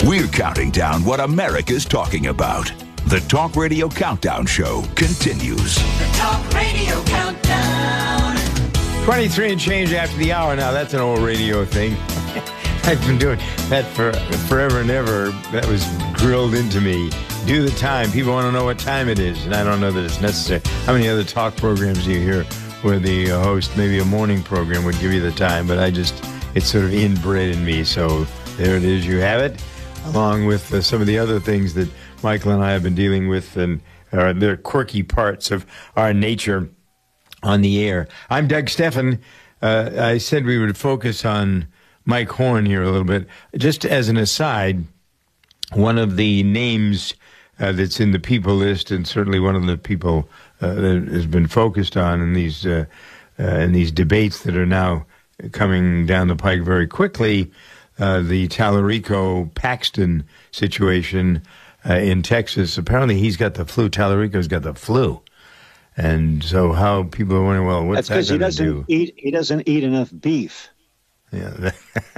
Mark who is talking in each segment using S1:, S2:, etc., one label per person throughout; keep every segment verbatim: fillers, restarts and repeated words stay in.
S1: We're counting down what America's talking about. The Talk Radio Countdown Show continues.
S2: The Talk Radio Countdown.
S3: twenty-three and change after the hour. Now, that's an old radio thing. I've been doing that for forever and ever. That was drilled into me. Do the time. People want to know what time it is, and I don't know that it's necessary. How many other talk programs do you hear where the uh, host, maybe a morning program, would give you the time? But I just, it's sort of inbred in me. So there it is. You have it, along with uh, some of the other things that Michael and I have been dealing with, and uh, they're quirky parts of our nature on the air. I'm Doug Stephan. Uh, I said we would focus on Mike Horn here a little bit. Just as an aside, one of the names uh, that's in the people list, and certainly one of the people uh, that has been focused on in these uh, uh, in these debates that are now coming down the pike very quickly, uh, the Tallarico-Paxton situation uh, in Texas. Apparently, he's got the flu. Tallarico's got the flu. And so how people are wondering, well, what's
S4: That's
S3: that
S4: because he
S3: going to
S4: doesn't
S3: do?
S4: eat. He doesn't eat enough beef.
S3: Yeah.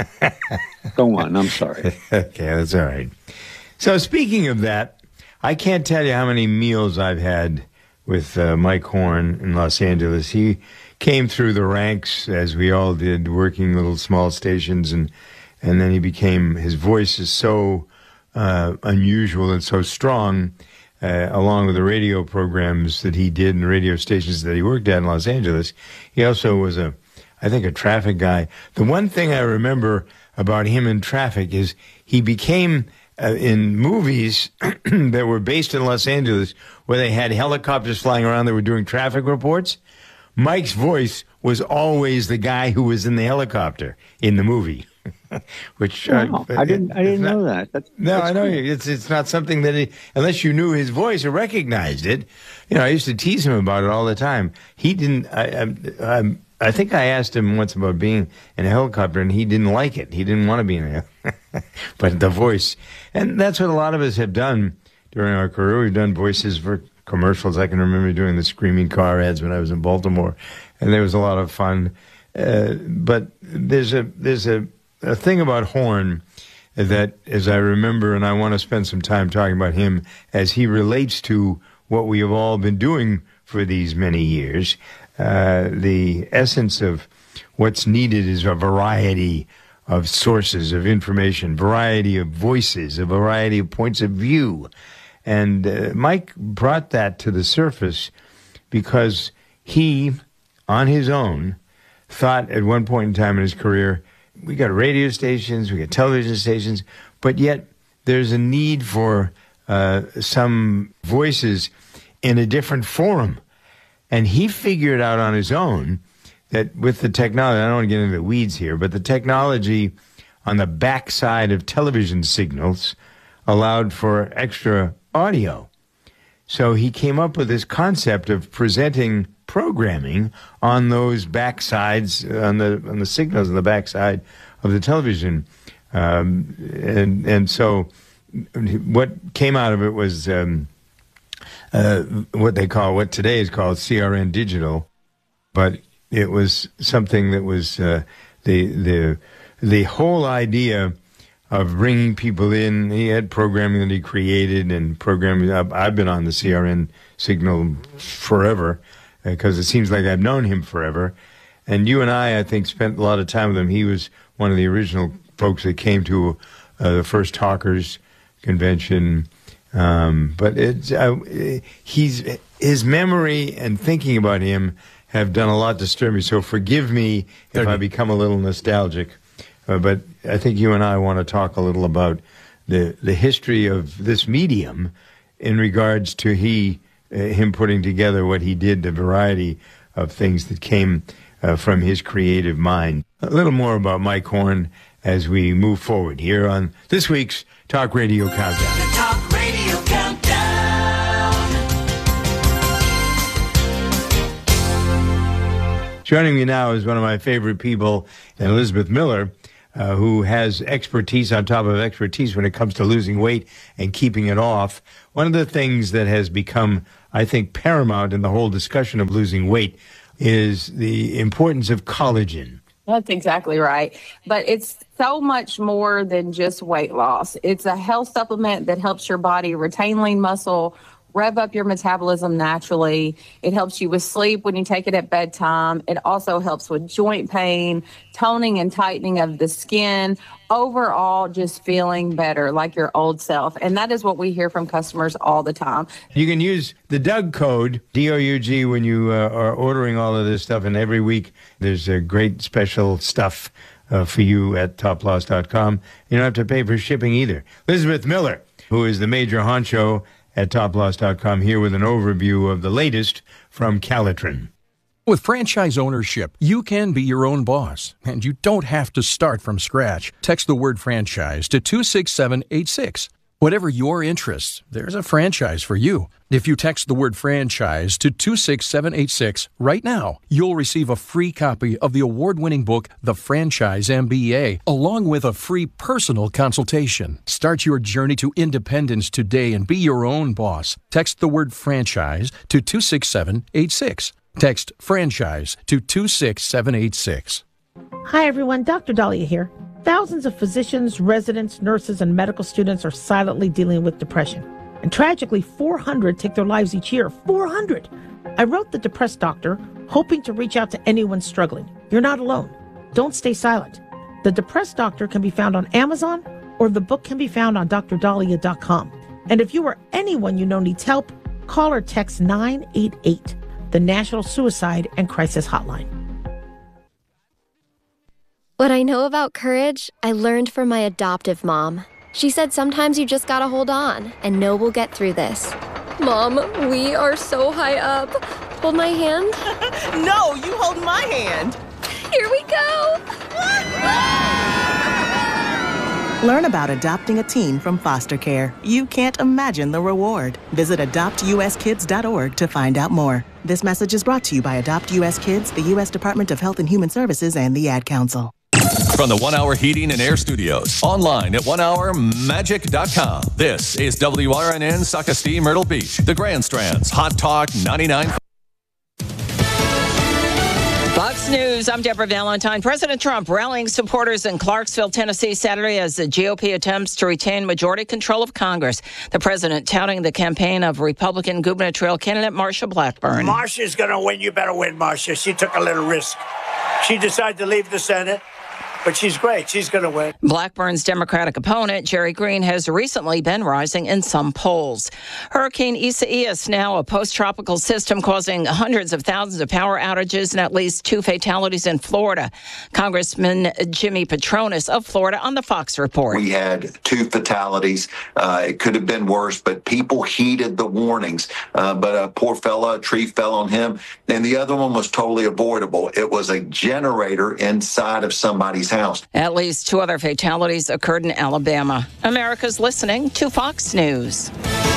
S4: Go on. I'm sorry.
S3: Okay, that's all right. So speaking of that, I can't tell you how many meals I've had with uh, Mike Horn in Los Angeles. He came through the ranks, as we all did, working little small stations, and and then he became, his voice is so uh, unusual and so strong, uh, along with the radio programs that he did and radio stations that he worked at in Los Angeles. He also was a, I think, a traffic guy. The one thing I remember about him in traffic is he became, uh, in movies that were based in Los Angeles, where they had helicopters flying around that were doing traffic reports, Mike's voice was always the guy who was in the helicopter in the movie. Which
S4: Wow,
S3: uh,
S4: I didn't. I didn't
S3: not,
S4: know that. That's,
S3: no,
S4: that's
S3: I know
S4: cool.
S3: it's it's not something that he, unless you knew his voice or recognized it. You know, I used to tease him about it all the time. He didn't. I I, I, I think I asked him once about being in a helicopter, and he didn't like it. He didn't want to be in a but the voice, and that's what a lot of us have done during our career. We've done voices for commercials. I can remember doing the screaming car ads when I was in Baltimore, and there was a lot of fun. Uh, but there's a there's a, a thing about Horn that, as I remember, and I want to spend some time talking about him as he relates to what we have all been doing for these many years. Uh, the essence of what's needed is a variety of sources of information, variety of voices, a variety of points of view. And uh, Mike brought that to the surface because he, on his own, thought at one point in time in his career, we got radio stations, we got television stations, but yet there's a need for uh, some voices in a different forum. And he figured out on his own that with the technology, I don't want to get into the weeds here, but the technology on the backside of television signals allowed for extra audio. So he came up with this concept of presenting programming on those backsides, on the on the signals on the backside of the television. Um, and, and so what came out of it was um, uh, what they call, what today is called C R N Digital, but it was something that was uh, the the the whole idea of bringing people in. He had programming that he created and programming. I've been on the C R N signal forever because uh, it seems like I've known him forever. And you and I, I think, spent a lot of time with him. He was one of the original folks that came to uh, the first Talkers convention. Um, but it's uh, he's his memory and thinking about him have done a lot to stir me. So forgive me if I become a little nostalgic. Uh, but I think you and I want to talk a little about the the history of this medium in regards to he uh, him putting together what he did, the variety of things that came uh, from his creative mind. A little more about Mike Horn as we move forward here on this week's Talk Radio Countdown.
S2: The Talk Radio Countdown.
S3: Joining me now is one of my favorite people, Elizabeth Miller, uh, who has expertise on top of expertise when it comes to losing weight and keeping it off. One of the things that has become, I think, paramount in the whole discussion of losing weight is the importance of collagen.
S5: That's exactly right. But it's so much more than just weight loss. It's a health supplement that helps your body retain lean muscle, rev up your metabolism naturally. It helps you with sleep when you take it at bedtime. It also helps with joint pain, toning and tightening of the skin, overall just feeling better like your old self. And that is what we hear from customers all the time.
S3: You can use the Doug code, D O U G, when you uh, are ordering all of this stuff. And every week there's a great special stuff uh, for you at top loss dot com. You don't have to pay for shipping either. Elizabeth Miller, who is the major honcho at top loss dot com, here with an overview of the latest from Calitrin.
S6: With franchise ownership, you can be your own boss, and you don't have to start from scratch. Text the word franchise to two six seven eight six. Whatever your interests, there's a franchise for you. If you text the word franchise to two six seven eight six right now, you'll receive a free copy of the award-winning book, The Franchise M B A, along with a free personal consultation. Start your journey to independence today and be your own boss. Text the word franchise to two six seven eight six. Text franchise to two six seven eight six.
S7: Hi, everyone. Doctor Dahlia here. Thousands of physicians, residents, nurses, and medical students are silently dealing with depression. And tragically, four hundred take their lives each year. four hundred! I wrote The Depressed Doctor, hoping to reach out to anyone struggling. You're not alone. Don't stay silent. The Depressed Doctor can be found on Amazon, or the book can be found on dr dahlia dot com. And if you or anyone you know needs help, call or text nine eight eight, the National Suicide and Crisis Hotline.
S8: What I know about courage, I learned from my adoptive mom. She said sometimes you just gotta hold on and know we'll get through this. Mom, we are so high up. Hold my hand.
S9: No, you hold my hand.
S8: Here we go.
S9: Learn about adopting a teen from foster care. You can't imagine the reward. Visit adopt u s kids dot org to find out more. This message is brought to you by Adopt U S Kids, the U S Department of Health and Human Services, and the Ad Council.
S10: From the One Hour Heating and Air Studios, online at one hour magic dot com. This is W R N N Saukestie, Myrtle Beach, the Grand Strands, Hot Talk ninety-nine.
S11: Fox News, I'm Deborah Valentine. President Trump rallying supporters in Clarksville, Tennessee, Saturday as the G O P attempts to retain majority control of Congress. The president touting the campaign of Republican gubernatorial candidate Marsha Blackburn.
S12: Marsha's going to win. You better win, Marsha. She took a little risk. She decided to leave the Senate. But she's great. She's going to win.
S11: Blackburn's Democratic opponent, Jerry Green, has recently been rising in some polls. Hurricane Isaias, now a post-tropical system causing hundreds of thousands of power outages and at least two fatalities in Florida. Congressman Jimmy Patronis of Florida on the Fox Report.
S13: We had two fatalities. Uh, it could have been worse, but people heeded the warnings. Uh, but a poor fella, a tree fell on him. And the other one was totally avoidable. It was a generator inside of somebody's house.
S11: At least two other fatalities occurred in Alabama. America's listening to Fox News.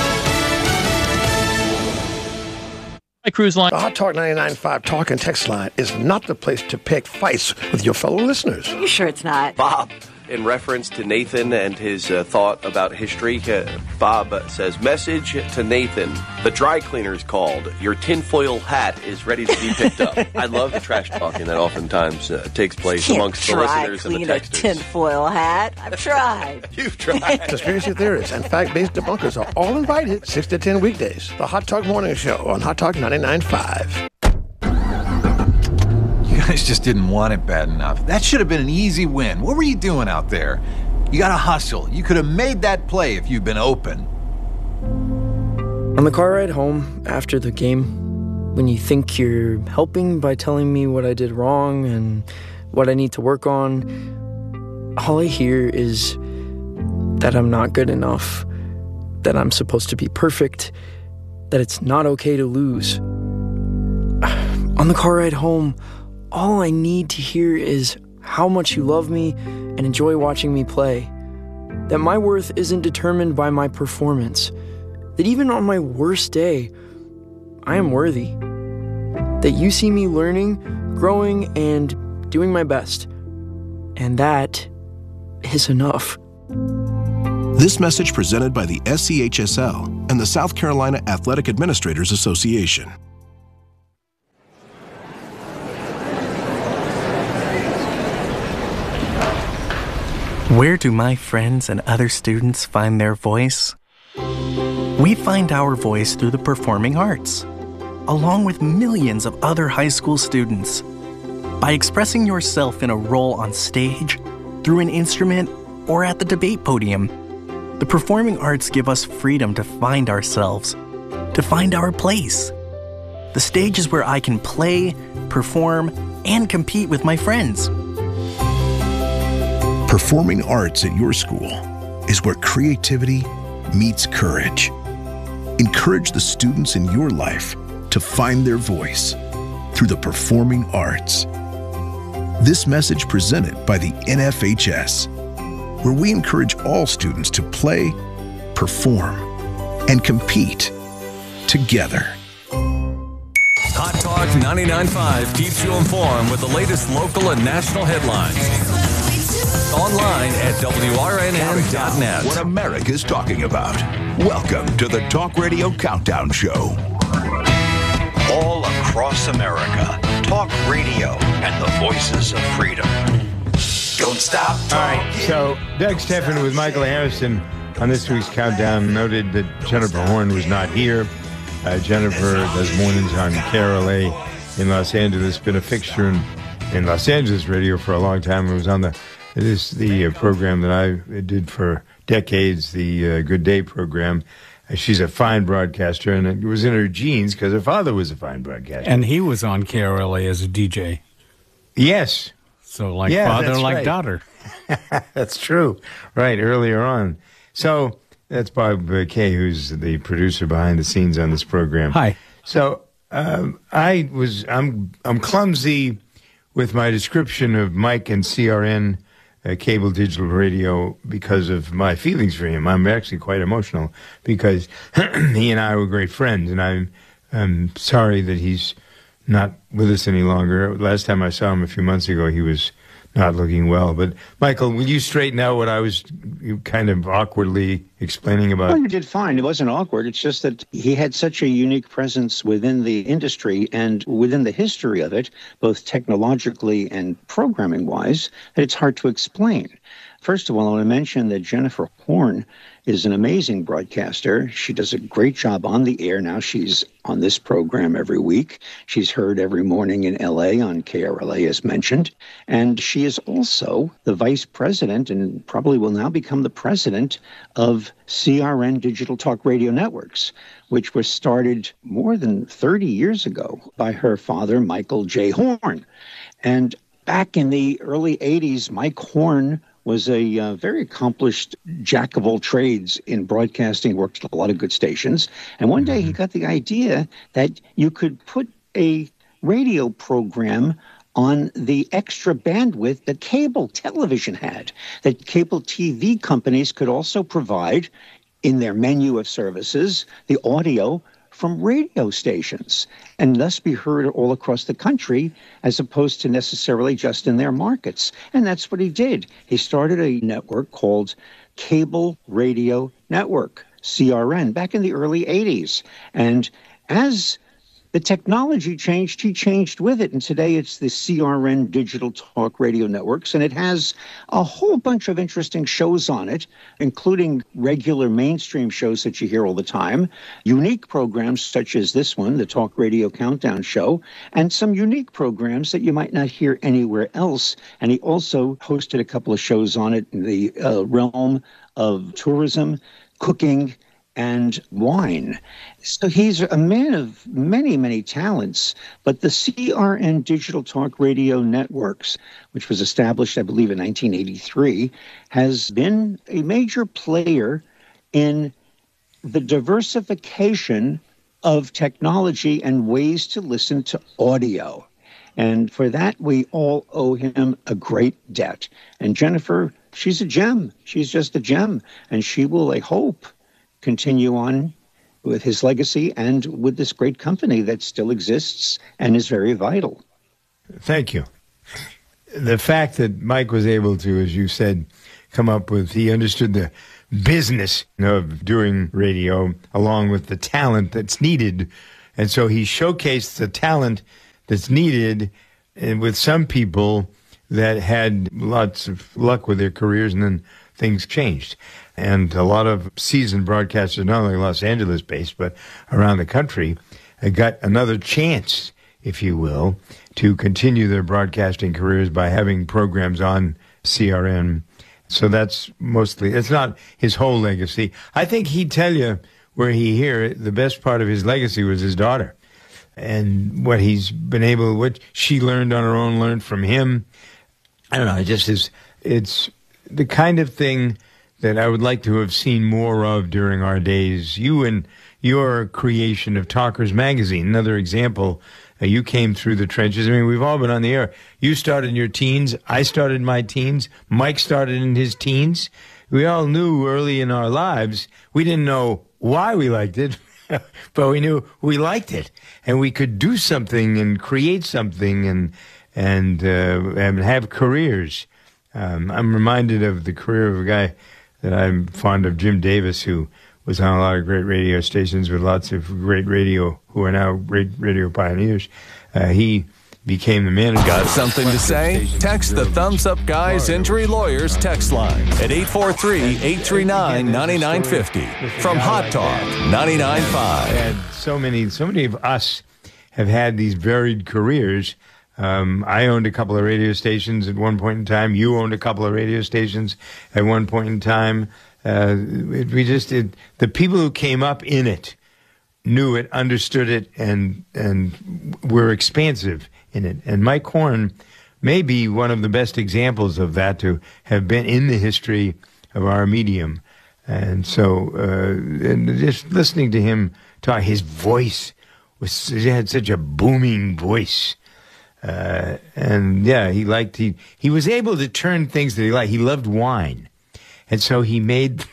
S14: Hi, Cruise Line.
S12: The Hot Talk ninety-nine point five talk and text line is not the place to pick fights with your fellow listeners.
S15: You sure it's not?
S16: Bob, in reference to Nathan and his uh, thought about history, uh, Bob says, message to Nathan, the dry cleaner's called. Your tinfoil hat is ready to be picked up. I love the trash talking that oftentimes uh, takes place
S15: Can't
S16: amongst the listeners and the
S15: dry
S16: texters.
S15: clean a tinfoil hat. I've tried.
S16: You've tried.
S12: Conspiracy theorists and fact-based debunkers are all invited six to ten weekdays. The Hot Talk Morning Show on Hot Talk ninety-nine point five.
S17: You guys just didn't want it bad enough. That should have been an easy win. What were you doing out there? You got to hustle. You could have made that play if you'd been open.
S18: On the car ride home after the game, when you think you're helping by telling me what I did wrong and what I need to work on, all I hear is that I'm not good enough, that I'm supposed to be perfect, that it's not okay to lose. On the car ride home, all I need to hear is how much you love me and enjoy watching me play. That my worth isn't determined by my performance. That even on my worst day, I am worthy. That you see me learning, growing, and doing my best. And that is enough.
S19: This message presented by the S C H S L and the South Carolina Athletic Administrators Association.
S20: Where do my friends and other students find their voice? We find our voice through the performing arts, along with millions of other high school students. By expressing yourself in a role on stage, through an instrument, or at the debate podium, the performing arts give us freedom to find ourselves, to find our place. The stage is where I can play, perform, and compete with my friends.
S19: Performing arts at your school is where creativity meets courage. Encourage the students in your life to find their voice through the performing arts. This message presented by the N F H S, where we encourage all students to play, perform, and compete together.
S10: Hot Talk ninety-nine point five keeps you informed with the latest local and national headlines. Online at W R N N dot net.
S1: What America's talking about. Welcome to the Talk Radio Countdown Show.
S21: All across America, talk radio and the voices of freedom. Don't stop talking.
S3: All right, so Doug Stephan with Michael Harrison on this week's Countdown noted that Jennifer Horn was not here. Uh, Jennifer does mornings on K R L A in Los Angeles, been a fixture in, in Los Angeles radio for a long time. It was on the it is the uh, program that I did for decades, the uh, Good Day program. Uh, she's a fine broadcaster, and it was in her genes because her father was a fine broadcaster.
S22: And he was on K R L A as a D J.
S3: Yes.
S22: So like
S3: Yeah,
S22: father,
S3: that's
S22: like
S3: right.
S22: daughter.
S3: That's true. Right, earlier on. So that's Bob uh, Kay, who's the producer behind the scenes on this program.
S22: Hi.
S3: So um, I was I'm I'm clumsy with my description of Mike and C R N uh, cable digital radio because of my feelings for him. I'm actually quite emotional because he and I were great friends, and I'm I'm sorry that he's not with us any longer. Last time I saw him a few months ago, he was not looking well. But, Michael, will you straighten out what I was kind of awkwardly explaining about?
S4: Well, you did fine. It wasn't awkward. It's just that he had such a unique presence within the industry and within the history of it, both technologically and programming-wise, that it's hard to explain. First of all, I want to mention that Jennifer Horn is an amazing broadcaster. She does a great job on the air. Now she's on this program every week. She's heard every morning in L A on K R L A, as mentioned. And she is also the vice president and probably will now become the president of C R N Digital Talk Radio Networks, which was started more than thirty years ago by her father, Michael J. Horn. And back in the early eighties, Mike Horn was a uh, very accomplished jack of all trades in broadcasting, worked at a lot of good stations. And one day he got the idea that you could put a radio program on the extra bandwidth that cable television had, that cable T V companies could also provide in their menu of services, the audio from radio stations, and thus be heard all across the country as opposed to necessarily just in their markets. And that's what he did. He started a network called Cable Radio Network, C R N, back in the early eighties. And as the technology changed, he changed with it. And today it's the C R N Digital Talk Radio Networks. And it has a whole bunch of interesting shows on it, including regular mainstream shows that you hear all the time, unique programs such as this one, the Talk Radio Countdown Show, and some unique programs that you might not hear anywhere else. And he also hosted a couple of shows on it in the uh, realm of tourism, cooking, and wine. So he's a man of many, many talents. But the C R N Digital Talk Radio Networks, which was established, I believe, in nineteen eighty-three, has been a major player in the diversification of technology and ways to listen to audio. And for that, we all owe him a great debt. And Jennifer, she's a gem. She's just a gem. And she will, I hope, continue on with his legacy and with this great company that still exists and is very vital.
S3: Thank you. The fact that Mike was able to, as you said, come up with, he understood the business of doing radio along with the talent that's needed. And so he showcased the talent that's needed, and with some people that had lots of luck with their careers, and then things changed. And a lot of seasoned broadcasters, not only Los Angeles-based, but around the country, got another chance, if you will, to continue their broadcasting careers by having programs on C R N. So that's mostly, it's not his whole legacy. I think he'd tell you, were he here, the best part of his legacy was his daughter. And what he's been able, what she learned on her own, learned from him. I don't know, it just is, it's the kind of thing that I would like to have seen more of during our days. You and your creation of Talkers Magazine, another example. Uh, you came through the trenches. I mean, we've all been on the air. You started in your teens. I started in my teens. Mike started in his teens. We all knew early in our lives, we didn't know why we liked it, but we knew we liked it. And we could do something and create something and and, uh, and have careers. Um, I'm reminded of the career of a guy that I'm fond of, Jim Davis, who was on a lot of great radio stations with lots of great radio, who are now great radio pioneers. Uh, he became the manager.
S10: Got something to say? Text the Thumbs Up Guys Injury Lawyers text line at eight four three, eight three nine, nine nine five zero from Hot Talk ninety-nine point five.
S3: And so many, so many of us have had these varied careers. Um, I owned a couple of radio stations at one point in time. You owned a couple of radio stations at one point in time. Uh, it, we just did. The people who came up in it knew it, understood it, and and were expansive in it. And Mike Horn may be one of the best examples of that, to have been in the history of our medium. And so, uh, and just listening to him talk, his voice was, he had such a booming voice. Uh, and yeah, he liked, he, he was able to turn things that he liked. He loved wine. And so he made,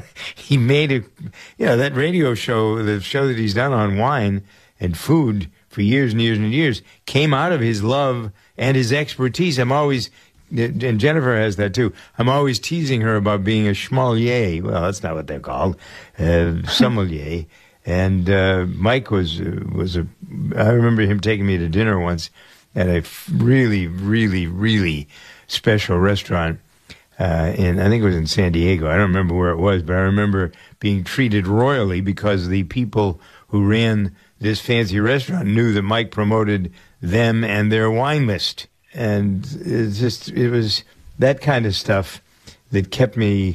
S3: he made a, you know, that radio show, the show that he's done on wine and food for years and years and years, came out of his love and his expertise. I'm always, and Jennifer has that too, I'm always teasing her about being a schmalier. Well, that's not what they're called, uh, sommelier. And uh, Mike was, uh, was a, I remember him taking me to dinner once at a really, really, really special restaurant. Uh, in, I think it was in San Diego. I don't remember where it was, but I remember being treated royally because the people who ran this fancy restaurant knew that Mike promoted them and their wine list. And it's just, it was that kind of stuff that kept me.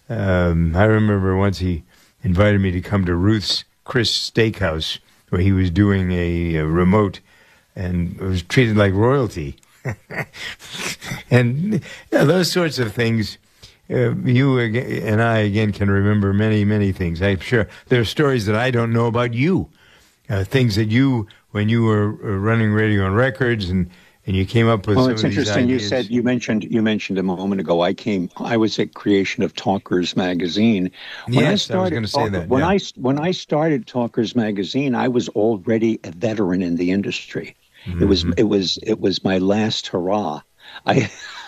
S3: Um, I remember once he invited me to come to Ruth's Chris Steakhouse, where he was doing a, a remote, and it was treated like royalty. And you know, those sorts of things, uh, you and I, again, can remember many, many things. I'm sure there are stories that I don't know about you, uh, things that you, when you were running radio and records, and, and you came up with
S4: well,
S3: some
S4: it's
S3: of these
S4: interesting.
S3: ideas.
S4: You said, you mentioned, you mentioned a moment ago, I came, I was at creation of Talkers Magazine. When
S3: yes,
S4: I, started,
S3: I was going to say that.
S4: When,
S3: yeah.
S4: I, when I started Talkers Magazine, I was already a veteran in the industry. Mm-hmm. It was it was it was my last hurrah. I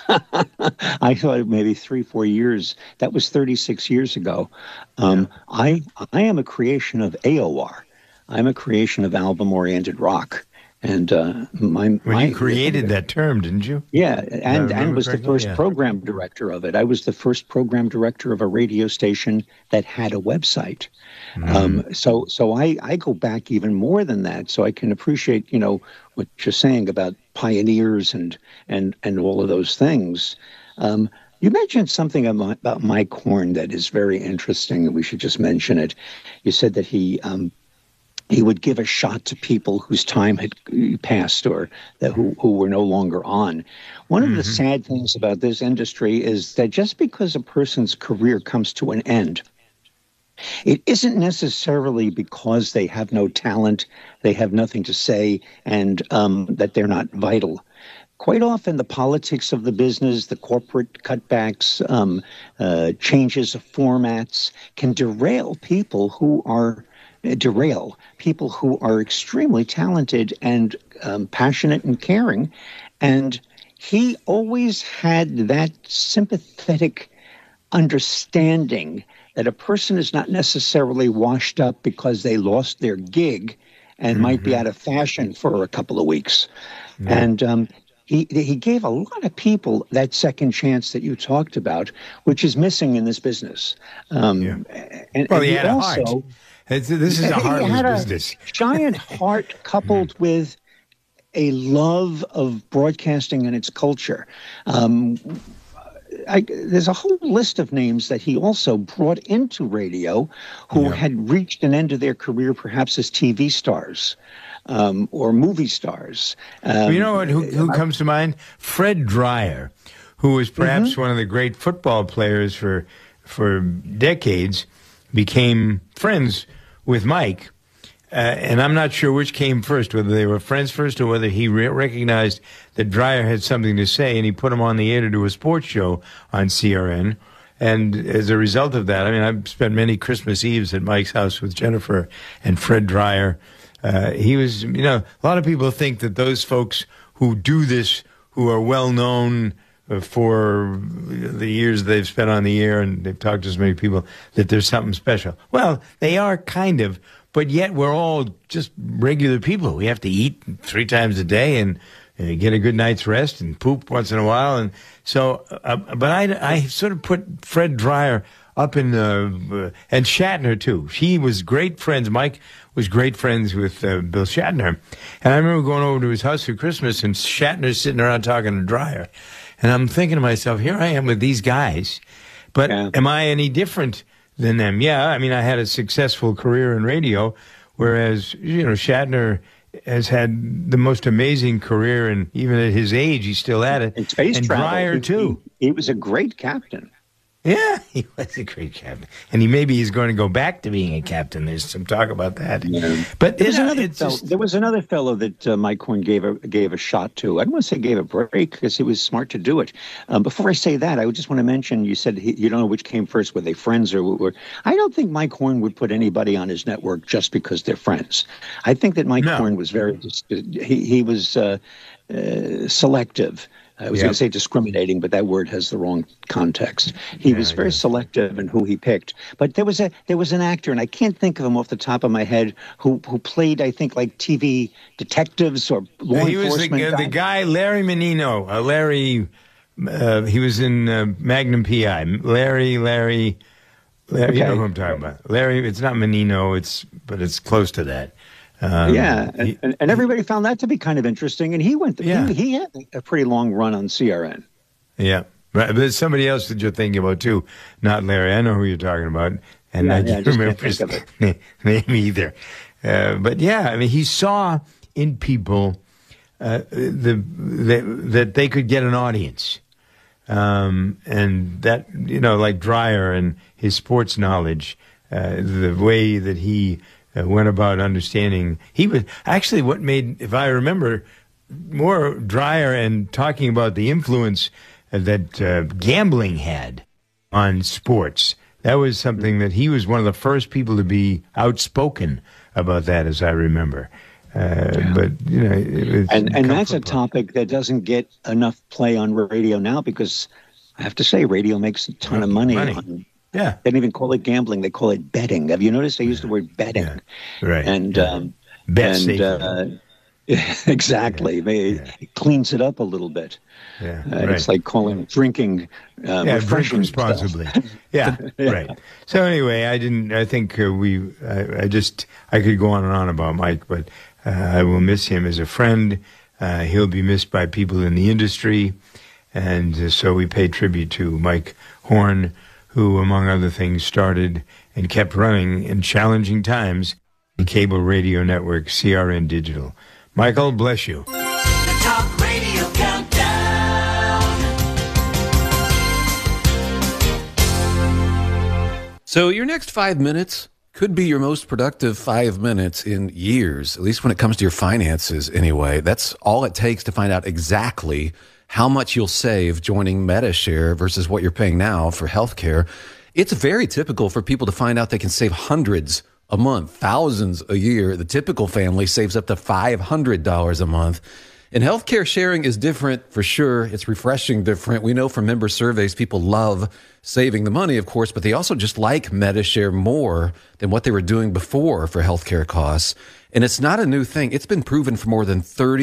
S4: I thought maybe three four years. That was thirty-six years ago. Um, yeah. I I am a creation of A O R. I'm a creation of album oriented rock. And uh, my
S3: when
S4: my,
S3: you created that term, didn't you?
S4: Yeah, and and was the first
S3: yeah.
S4: program director of it. I was the first program director of a radio station that had a website. Mm. Um, so so I, I go back even more than that. So I can appreciate, you know, what you're saying about pioneers and and and all of those things. Um, you mentioned something about Mike Horn that is very interesting, and we should just mention it. You said that he. Um, He would give a shot to people whose time had passed or that who, who were no longer on. One of mm-hmm. the sad things about this industry is that just because a person's career comes to an end, it isn't necessarily because they have no talent, they have nothing to say, and um, that they're not vital. Quite often, the politics of the business, the corporate cutbacks, um, uh, changes of formats can derail people who are derail people who are extremely talented and um, passionate and caring. And he always had that sympathetic understanding that a person is not necessarily washed up because they lost their gig and mm-hmm. might be out of fashion for a couple of weeks. Mm-hmm. And um, he he gave a lot of people that second chance that you talked about, which is missing in this business. Um,
S3: yeah.
S4: and,
S3: well,
S4: and
S3: he,
S4: he
S3: had
S4: also,
S3: a heart. It's, this is a heartless
S4: he had a
S3: business.
S4: Giant heart coupled with a love of broadcasting and its culture. Um, I, there's a whole list of names that he also brought into radio who
S3: yeah.
S4: had reached an end of their career, perhaps as T V stars um, or movie stars. Um,
S3: well, you know what? Who, who comes to mind? Fred Dreyer, who was perhaps mm-hmm. one of the great football players for for decades, became friends with Mike. Uh, and I'm not sure which came first, whether they were friends first or whether he re- recognized that Dreyer had something to say, and he put him on the air to do a sports show on C R N. And as a result of that, I mean, I've spent many Christmas Eves at Mike's house with Jennifer and Fred Dreyer. Uh, he was, you know, a lot of people think that those folks who do this, who are well known for the years they've spent on the air and they've talked to so many people, that there's something special. Well, they are kind of. But yet we're all just regular people. We have to eat three times a day and, and get a good night's rest and poop once in a while. And so, uh, but I, I sort of put Fred Dreyer up in, uh, uh, and Shatner too. He was great friends. Mike was great friends with uh, Bill Shatner. And I remember going over to his house for Christmas and Shatner's sitting around talking to Dreyer. And I'm thinking to myself, here I am with these guys, but yeah. am I any different than them? Yeah, I mean, I had a successful career in radio, whereas, you know, Shatner has had the most amazing career, and even at his age, he's still at it.
S4: And space
S3: and
S4: travel.
S3: Dreyer,
S4: he,
S3: too.
S4: He, he was a great captain.
S3: Yeah, he was a great captain. And he maybe he's going to go back to being a captain. There's some talk about that.
S4: Yeah.
S3: But
S4: there was,
S3: know,
S4: another fellow,
S3: just...
S4: there was another fellow that uh, Mike Horn gave a gave a shot to. I don't want to say gave a break because he was smart to do it. Um, before I say that, I would just want to mention, you said he, you don't know which came first, were they friends or were... I don't think Mike Horn would put anybody on his network just because they're friends. I think that Mike no. Horn was very... He, he was uh, uh, selective. I was yep. going to say discriminating, but that word has the wrong context. He yeah, was very selective in who he picked. But there was a there was an actor, and I can't think of him off the top of my head, who who played, I think, like T V detectives or law
S3: he
S4: enforcement.
S3: He was the, the guy, Larry Menino. Uh, Larry, uh, he was in uh, Magnum P I. Larry, Larry, Larry okay. You know who I'm talking about. Larry, it's not Menino, it's but it's close to that. Um,
S4: yeah,
S3: he,
S4: and, and everybody found that to be kind of interesting, and he went. To,
S3: yeah.
S4: he, he had a pretty long run on C R N.
S3: Yeah, right. But there's somebody else that you're thinking about too, not Larry. I know who you're talking about, and
S4: yeah,
S3: I
S4: yeah,
S3: don't remember his name either. Uh, but yeah, I mean, he saw in people uh, the, the that they could get an audience, um, and that you know, like Dreyer and his sports knowledge, uh, the way that he. Uh, went about understanding. He was actually what made, if I remember, more Dreyer and talking about the influence uh, that uh, gambling had on sports. That was something that he was one of the first people to be outspoken about that, as I remember. Uh, yeah. But you know, it was
S4: and and that's a topic that doesn't get enough play on radio now because I have to say, radio makes a ton of money.
S3: money.
S4: on
S3: Yeah,
S4: they don't even call it gambling; they call it betting. Have you noticed they use the word betting?
S3: Yeah. Right.
S4: And
S3: yeah.
S4: um,
S3: Bet
S4: and uh, exactly, yeah. It,
S3: yeah.
S4: it cleans it up a little bit.
S3: Yeah,
S4: uh,
S3: right.
S4: It's like calling drinking uh,
S3: yeah,
S4: refreshing
S3: drink responsibly. yeah,
S4: yeah,
S3: right. So anyway, I didn't. I think uh, we. I, I just. I could go on and on about Mike, but uh, I will miss him as a friend. Uh, he'll be missed by people in the industry, and uh, so we pay tribute to Mike Horn, who, among other things, started and kept running in challenging times the cable radio network C R N Digital. Michael, bless you.
S2: The Talk Radio Countdown.
S5: So your next five minutes could be your most productive five minutes in years, at least when it comes to your finances anyway. That's all it takes to find out exactly how much you'll save joining Medi-Share versus what you're paying now for healthcare. It's very typical for people to find out they can save hundreds a month, thousands a year. The typical family saves up to five hundred dollars a month. And healthcare sharing is different for sure. It's refreshing different. We know from member surveys, people love saving the money, of course, but they also just like Medi-Share more than what they were doing before for healthcare costs. And it's not a new thing. It's been proven for more than thirty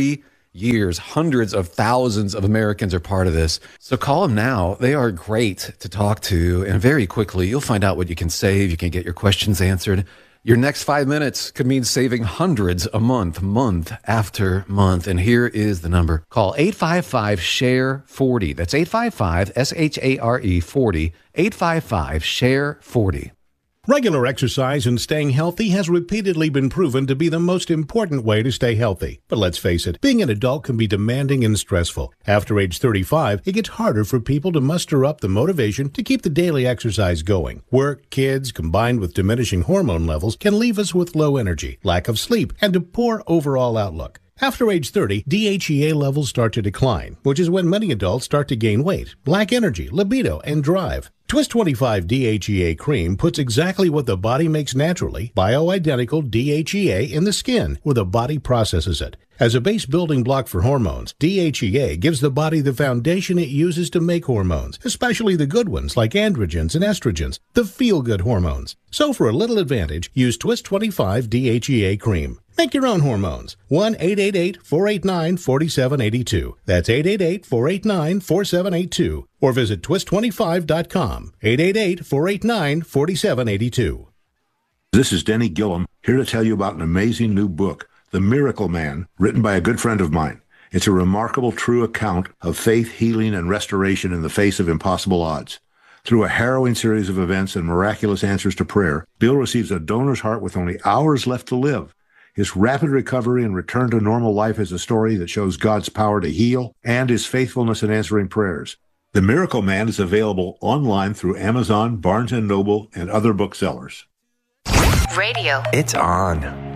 S5: years. Hundreds of thousands of Americans are part of this. So call them now. They are great to talk to, and very quickly you'll find out what you can save. You can get your questions answered. Your next five minutes could mean saving hundreds a month, month after month. And here is the number. Call eight five five, S H A R E, forty. That's eight five five, S H A R E, forty. eight five five, S H A R E, forty.
S6: Regular exercise and staying healthy has repeatedly been proven to be the most important way to stay healthy. But let's face it, being an adult can be demanding and stressful. After age thirty-five, it gets harder for people to muster up the motivation to keep the daily exercise going. Work, kids, combined with diminishing hormone levels, can leave us with low energy, lack of sleep, and a poor overall outlook. After age thirty, D H E A levels start to decline, which is when many adults start to gain weight, lack energy, libido, and drive. Twist twenty-five D H E A cream puts exactly what the body makes naturally, bioidentical D H E A, in the skin, where the body processes it. As a base building block for hormones, D H E A gives the body the foundation it uses to make hormones, especially the good ones like androgens and estrogens, the feel-good hormones. So for a little advantage, use Twist twenty-five D H E A cream. Make your own hormones. one eight eight eight, four eight nine, four seven eight two. That's eight eight eight, four eight nine, four seven eight two. Or visit twist twenty-five dot com. eight eight eight, four eight nine, four seven eight two.
S7: This is Denny Gillum, here to tell you about an amazing new book, The Miracle Man, written by a good friend of mine. It's a remarkable, true account of faith, healing, and restoration in the face of impossible odds. Through a harrowing series of events and miraculous answers to prayer, Bill receives a donor's heart with only hours left to live. His rapid recovery and return to normal life is a story that shows God's power to heal and his faithfulness in answering prayers. The Miracle Man is available online through Amazon, Barnes and Noble, and other booksellers.
S23: Radio.
S24: It's on.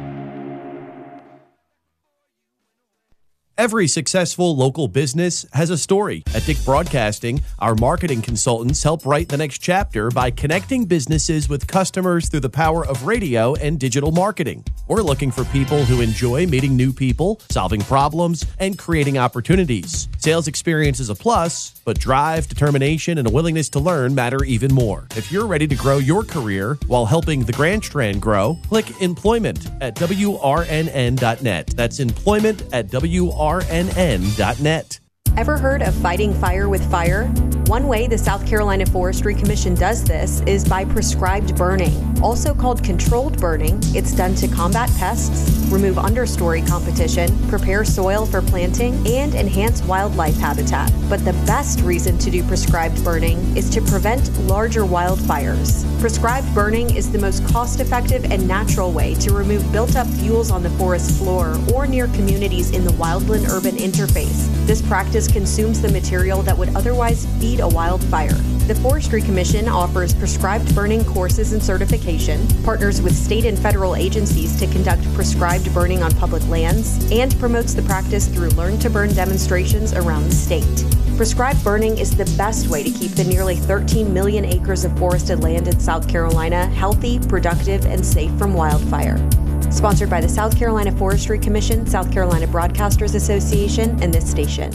S25: Every successful local business has a story. At Dick Broadcasting, our marketing consultants help write the next chapter by connecting businesses with customers through the power of radio and digital marketing. We're looking for people who enjoy meeting new people, solving problems, and creating opportunities. Sales experience is a plus, but drive, determination, and a willingness to learn matter even more. If you're ready to grow your career while helping the Grand Strand grow, click employment at W R N N dot net. That's employment at W R N N dot net.
S26: Ever heard of fighting fire with fire? One way the South Carolina Forestry Commission does this is by prescribed burning. Also called controlled burning, it's done to combat pests, remove understory competition, prepare soil for planting, and enhance wildlife habitat. But the best reason to do prescribed burning is to prevent larger wildfires. Prescribed burning is the most cost-effective and natural way to remove built-up fuels on the forest floor or near communities in the wildland-urban interface. This practice consumes the material that would otherwise feed a wildfire. The Forestry Commission offers prescribed burning courses and certification, partners with state and federal agencies to conduct prescribed burning on public lands, and promotes the practice through Learn to Burn demonstrations around the state. Prescribed burning is the best way to keep the nearly thirteen million acres of forested land in South Carolina healthy, productive, and safe from wildfire. Sponsored by the South Carolina Forestry Commission, South Carolina Broadcasters Association, and this station.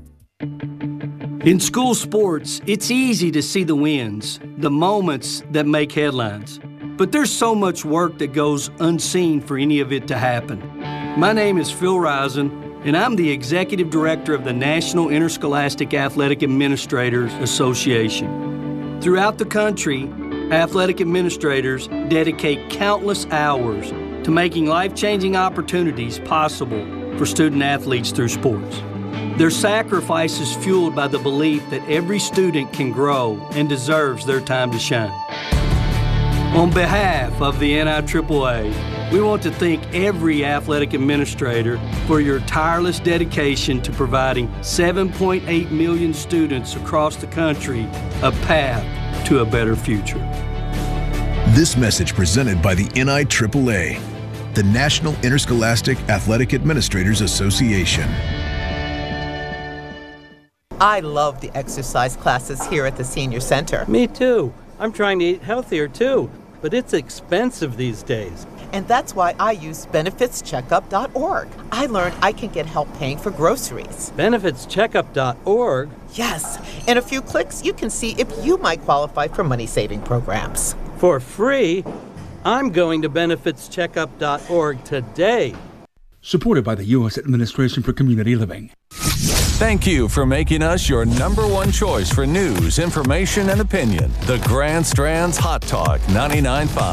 S27: In school sports, it's easy to see the wins, the moments that make headlines. But there's so much work that goes unseen for any of it to happen. My name is Phil Risen, and I'm the Executive Director of the National Interscholastic Athletic Administrators Association. Throughout the country, athletic administrators dedicate countless hours to making life-changing opportunities possible for student athletes through sports. Their sacrifice is fueled by the belief that every student can grow and deserves their time to shine. On behalf of the N I A A, we want to thank every athletic administrator for your tireless dedication to providing seven point eight million students across the country a path to a better future.
S19: This message presented by the N I A A A, the National Interscholastic Athletic Administrators Association.
S28: I love the exercise classes here at the Senior Center.
S29: Me too. I'm trying to eat healthier too, but it's expensive these days.
S28: And that's why I use benefits checkup dot org. I learned I can get help paying for groceries.
S29: benefits checkup dot org?
S28: Yes. In a few clicks, you can see if you might qualify for money-saving programs.
S29: For free? I'm going to benefits checkup dot org today.
S22: supported by the U S Administration for Community Living.
S10: Thank you for making us your number one choice for news, information, and opinion. The Grand Strand's Hot Talk ninety-nine point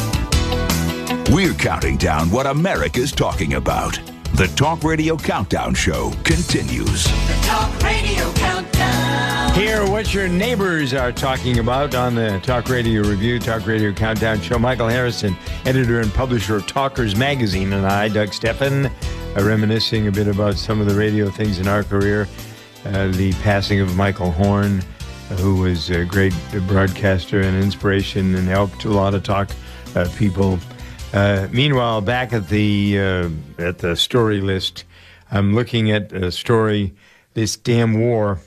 S10: five.
S1: We're counting down what America's talking about. The Talk Radio Countdown Show continues.
S2: The Talk Radio Countdown.
S3: Hear what your neighbors are talking about on the Talk Radio Review, Talk Radio Countdown Show. Michael Harrison, editor and publisher of Talkers Magazine, and I, Doug Steffen, uh, reminiscing a bit about some of the radio things in our career. Uh, the passing of Michael Horn, uh, who was a great broadcaster and inspiration and helped a lot of talk uh, people. Uh, meanwhile, back at the uh, at the story list, I'm looking at a story, this damn war,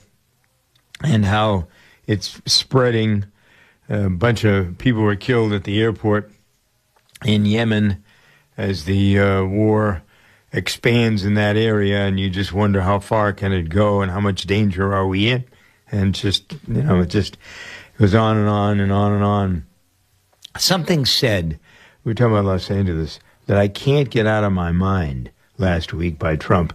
S3: and how it's spreading. A bunch of people were killed at the airport in Yemen as the uh, war expands in that area, and you just wonder how far can it go and how much danger are we in? And just, you know, it just goes on and on and on and on. Something said, we were talking about Los Angeles, that I can't get out of my mind last week by Trump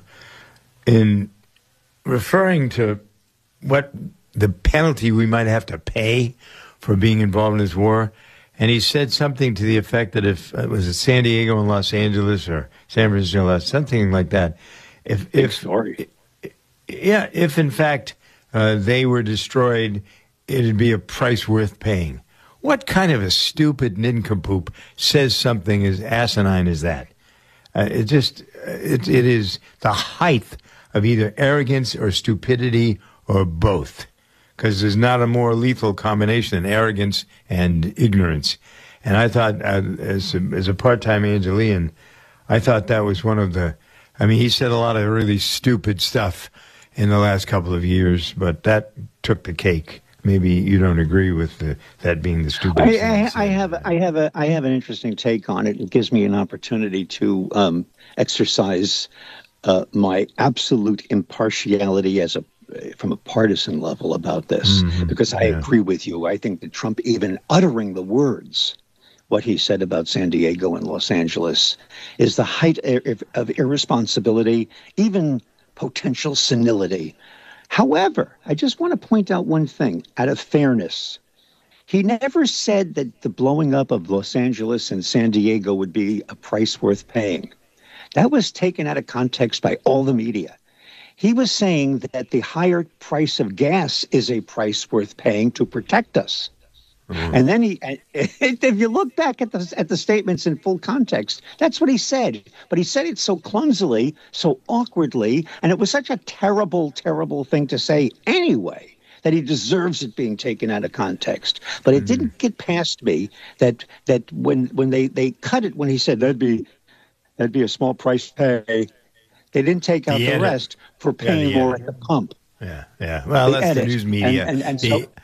S3: in referring to what the penalty we might have to pay for being involved in this war. And he said something to the effect that if it was San Diego and Los Angeles or San Francisco, something like that, if if
S4: sorry,
S3: yeah, if in fact uh, they were destroyed, it'd be a price worth paying. What kind of a stupid nincompoop says something as asinine as that? Uh, it just it it is the height of either arrogance or stupidity or both. Because there's not a more lethal combination than arrogance and ignorance. And I thought, uh, as a, as a part-time Angelian, I thought that was one of the, I mean, he said a lot of really stupid stuff in the last couple of years, but that took the cake. Maybe you don't agree with the, that being the stupidest
S4: I,
S3: thing.
S4: I, I have I have a I have an interesting take on it. It gives me an opportunity to um, exercise uh, my absolute impartiality as a from a partisan level about this, mm-hmm. because I yeah. agree with you. I think that Trump, even uttering the words, what he said about San Diego and Los Angeles, is the height of, of irresponsibility, even potential senility. However, I just want to point out one thing, out of fairness. He never said that the blowing up of Los Angeles and San Diego would be a price worth paying. That was taken out of context by all the media. He was saying that the higher price of gas is a price worth paying to protect us. Mm-hmm. And then he, if you look back at the at the statements in full context, that's what he said. But he said it so clumsily, so awkwardly, and it was such a terrible, terrible thing to say anyway, that he deserves it being taken out of context. But it mm-hmm. didn't get past me that that when when they, they cut it, when he said that'd be that'd be a small price pay, they didn't take out the, the rest for paying yeah, more at the pump.
S3: Yeah, yeah. Well,
S4: the
S3: that's
S4: edit.
S3: the news media.
S4: And, and, and
S3: the
S4: so,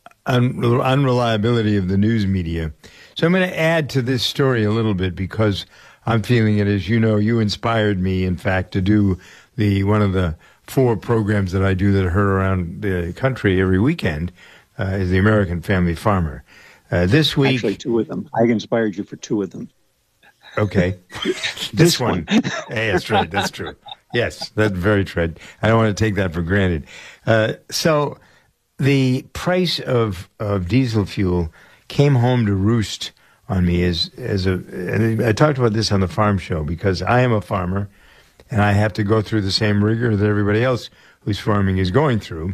S3: un- unreliability of the news media. So I'm going to add to this story a little bit because I'm feeling it. As you know, you inspired me, in fact, to do the one of the four programs that I do that are heard around the country every weekend uh, is the American Family Farmer. Uh, this week...
S4: Actually, two of them. I inspired you for two of them.
S3: Okay. this, this one. one. Hey, that's right. That's true. Yes, that's very true. I don't want to take that for granted. Uh, so the price of, of diesel fuel came home to roost on me as, as a, and I talked about this on the farm show because I am a farmer and I have to go through the same rigor that everybody else who's farming is going through.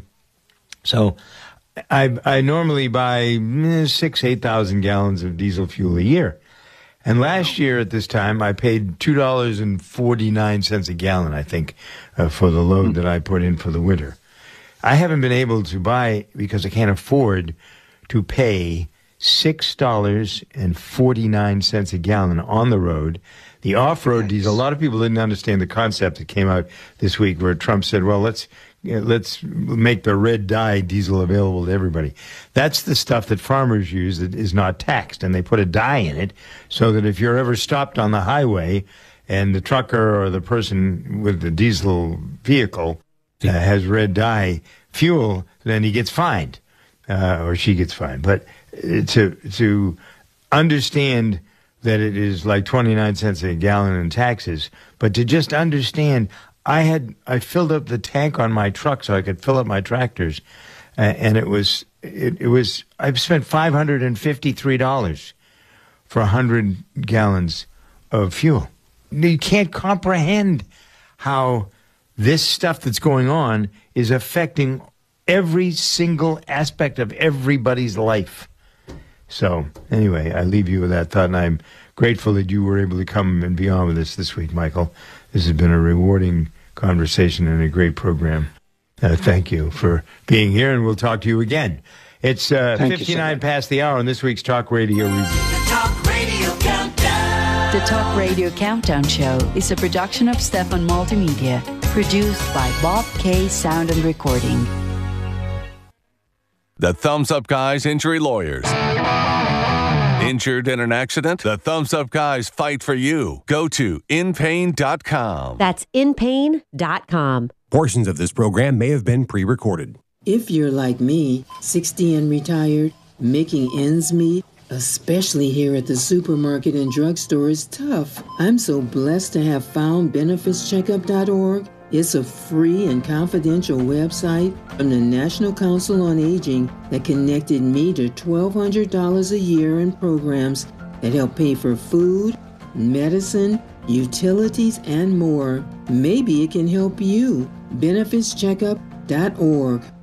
S3: So I, I normally buy six, eight thousand gallons of diesel fuel a year. And last year at this time, I paid two dollars and forty-nine cents a gallon, I think, uh, for the load that I put in for the winter. I haven't been able to buy, because I can't afford to pay six dollars and forty-nine cents a gallon on the road. The off-road diesel, a lot of people didn't understand the concept that came out this week where Trump said, well, let's let's make the red dye diesel available to everybody. That's the stuff that farmers use that is not taxed, and they put a dye in it so that if you're ever stopped on the highway and the trucker or the person with the diesel vehicle uh, has red dye fuel, then he gets fined, uh, or she gets fined. But to to understand that it is like twenty-nine cents a gallon in taxes, but to just understand, I had I filled up the tank on my truck so I could fill up my tractors, uh, and it was it, it was I've spent five hundred and fifty-three dollars for a hundred gallons of fuel. You can't comprehend how this stuff that's going on is affecting every single aspect of everybody's life. So, anyway, I leave you with that thought, and I'm grateful that you were able to come and be on with us this week, Michael. This has been a rewarding conversation and a great program. Uh, thank you for being here, and we'll talk to you again. It's uh, fifty-nine past the hour on this week's Talk Radio Review.
S2: The Talk Radio Countdown.
S8: The Talk Radio Countdown Show is a production of Stefan Multimedia, produced by Bob K. Sound and Recording.
S10: The Thumbs Up Guys Injury Lawyers. Injured in an accident? The Thumbs Up Guys fight for you. Go to in pain dot com.
S9: That's in pain dot com.
S11: Portions of this program may have been pre-recorded.
S12: If you're like me, sixty and retired, making ends meet, especially here at the supermarket and drugstore, is tough. I'm so blessed to have found benefits checkup dot org. It's a free and confidential website from the National Council on Aging that connected me to twelve hundred dollars a year in programs that help pay for food, medicine, utilities, and more. Maybe it can help you. benefits checkup dot org.